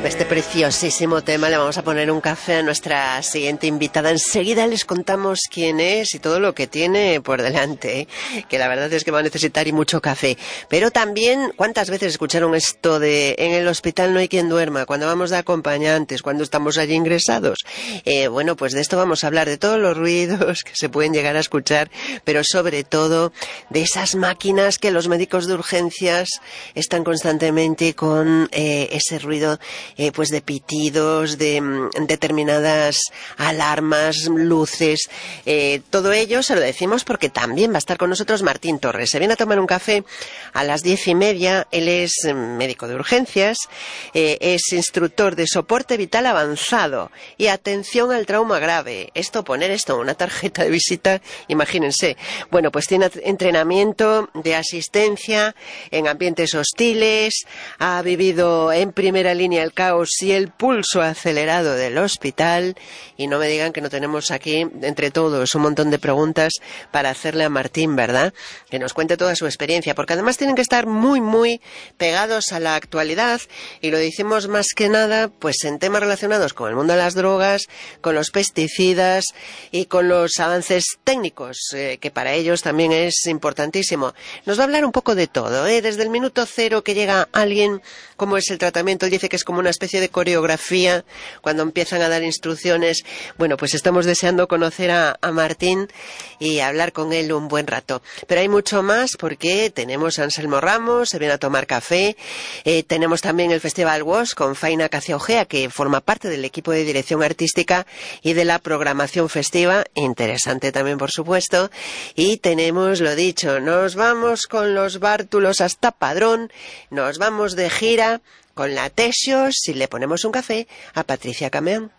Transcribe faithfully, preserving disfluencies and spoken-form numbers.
este preciosísimo tema le vamos a poner un café a nuestra siguiente invitada. Enseguida les contamos quién es y todo lo que tiene por delante, ¿eh? Que la verdad es que va a necesitar y mucho café. Pero también, ¿cuántas veces escucharon esto de en el hospital no hay quien duerma? Cuando vamos de acompañantes, cuando estamos allí ingresados. Eh, bueno, pues de esto vamos a hablar, de todos los ruidos que se pueden llegar a escuchar, pero sobre todo de esas máquinas que los médicos de urgencias están constantemente con eh, ese ruido eh, pues de pitidos, de mm, determinadas alarmas, luces, eh, todo ello se lo decimos porque también va a estar con nosotros Martín Torres. Se viene a tomar un café a las diez y media. Él es médico de urgencias, eh, es instructor de soporte vital avanzado y atención al trauma grave. Esto, poner esto en una tarjeta de visita, imagínense. Bueno, pues tiene entrenamiento de asistencia en ambientes hostiles, ha vivido en primera línea el caos y el pulso acelerado del hospital, y no me digan que no tenemos aquí entre todos un montón de preguntas para hacerle a Martín, ¿verdad? Que nos cuente toda su experiencia, porque además tienen que estar muy muy pegados a la actualidad, y lo decimos más que nada pues en temas relacionados con el mundo de las drogas, con los pesticidas y con los avances técnicos, eh, que para ellos también es importantísimo. Nos va a hablar un poco de todo, ¿eh? Desde el minuto cero que llega alguien, cómo es el tratamiento. Él dice que es como una especie de coreografía cuando empiezan a dar instrucciones. Bueno, pues estamos deseando conocer a, a Martín y hablar con él un buen rato. Pero hay mucho más porque tenemos a Anselmo Ramos, se viene a tomar café, eh, tenemos también el Festival W O S con Faina Caciaojea, que forma parte del equipo de dirección artística y de la programación festiva, interesante también por supuesto, y tenemos lo dicho, nos vamos con los bártulos hasta Padrón, nos vamos de gira con la Tesios y le ponemos un café a Patricia Cameón.